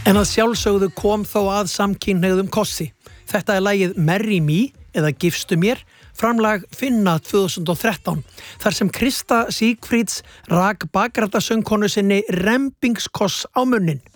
En að sjálfsögðu kom þó að samkynhneigðum kossi. Þetta lagið Marry Me eða Gifstu mér, framlag Finna 2013, þar sem Krista Sigfríds rak bakræta söngkonu sinni rembingskoss á munnin.